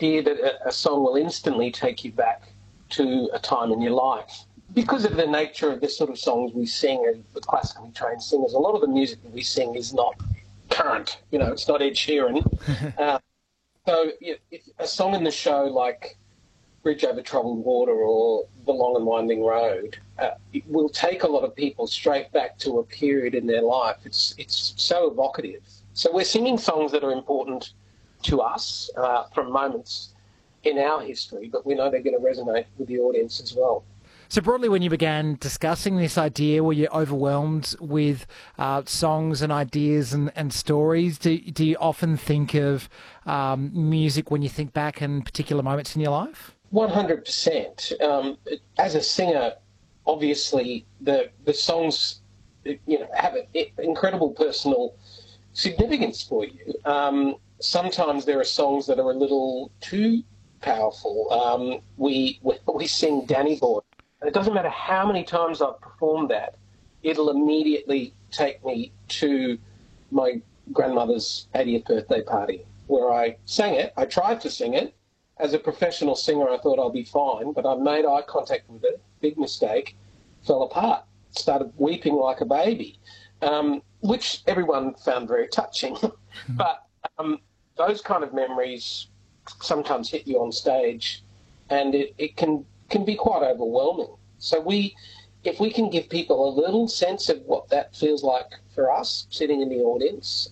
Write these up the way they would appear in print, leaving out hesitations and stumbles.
idea that a song will instantly take you back to a time in your life. Because of the nature of the sort of songs we sing as the classically trained singers, a lot of the music that we sing is not current. It's not Ed Sheeran. So if a song in the show like Bridge Over Troubled Water or The Long and Winding Road, it will take a lot of people straight back to a period in their life. It's so evocative. So we're singing songs that are important to us from moments in our history, but we know they're going to resonate with the audience as well. So broadly, when you began discussing this idea, were you overwhelmed with songs and ideas and stories? Do you often think of music when you think back in particular moments in your life? 100%. As a singer, obviously, the songs have an incredible personal significance for you. Sometimes there are songs that are a little too powerful. We sing Danny Boy. And it doesn't matter how many times I've performed that, it'll immediately take me to my grandmother's 80th birthday party where I sang it. I tried to sing it. As a professional singer, I thought I'll be fine, but I made eye contact with it, big mistake, fell apart, started weeping like a baby, which everyone found very touching. But those kind of memories sometimes hit you on stage, and it can be quite overwhelming. So if we can give people a little sense of what that feels like for us sitting in the audience,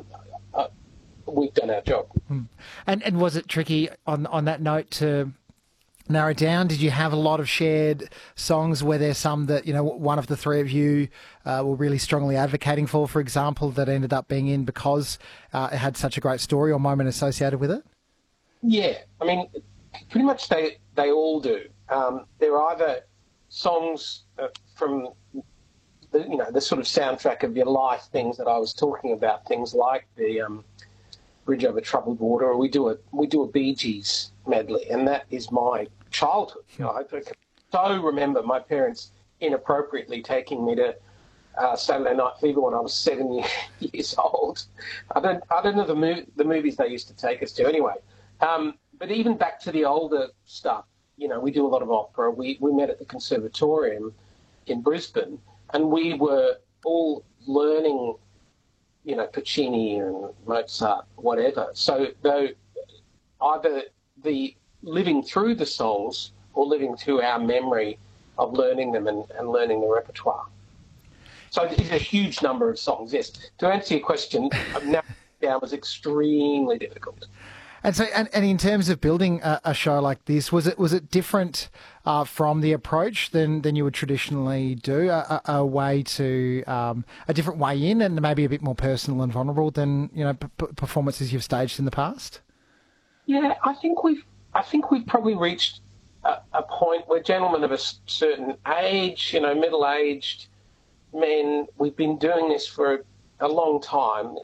we've done our job. And was it tricky on that note to narrow down? Did you have a lot of shared songs? Were there some that, one of the three of you were really strongly advocating for example, that ended up being in because it had such a great story or moment associated with it? Yeah, I mean, pretty much they all do. They're either songs from the sort of soundtrack of your life, things that I was talking about, things like the Bridge Over Troubled Water, or we do a Bee Gees medley, and that is my childhood. I so remember my parents inappropriately taking me to Saturday Night Fever when I was 7 years old. I don't know the movies they used to take us to anyway. But even back to the older stuff, we do a lot of opera. We met at the Conservatorium in Brisbane, and we were all learning, Puccini and Mozart, whatever. So though either the living through the songs or living through our memory of learning them and learning the repertoire. So it's a huge number of songs, yes. To answer your question, narrowing down was extremely difficult. And so, and in terms of building a show like this, was it different from the approach than you would traditionally do? A way to a different way in, and maybe a bit more personal and vulnerable than performances you've staged in the past. Yeah, I think we've probably reached a point where gentlemen of a certain age, middle-aged men, we've been doing this for a long time.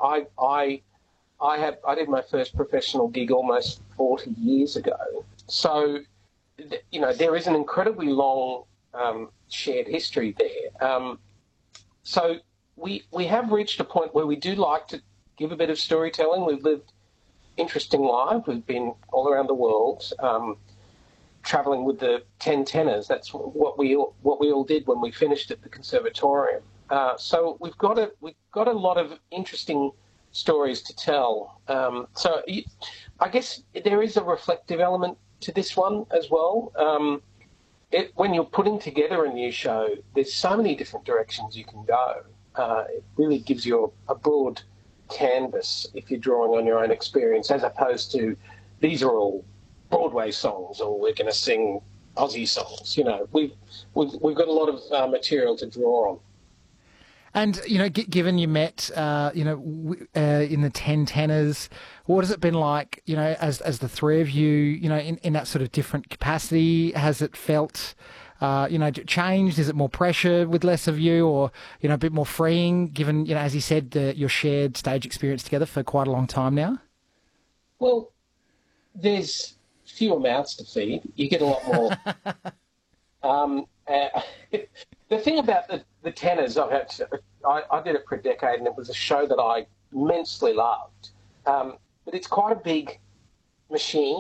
I did my first professional gig almost 40 years ago. So, there is an incredibly long shared history there. So we have reached a point where we do like to give a bit of storytelling. We've lived interesting lives. We've been all around the world, travelling with the 10 tenors. That's what we all did when we finished at the Conservatorium. So we've got a lot of interesting stories to tell. So I guess there is a reflective element to this one as well. When you're putting together a new show, there's so many different directions you can go. It really gives you a broad canvas if you're drawing on your own experience, as opposed to these are all Broadway songs or we're going to sing Aussie songs. We've got a lot of material to draw on. And, given you met, in the 10 tenors, what has it been like, as the three of you, in that sort of different capacity? Has it felt, changed? Is it more pressure with less of you, or, a bit more freeing, given, as you said, your shared stage experience together for quite a long time now? Well, there's fewer mouths to feed. You get a lot more. The thing about the tenors, I did it for a decade, and it was a show that I immensely loved. But it's quite a big machine.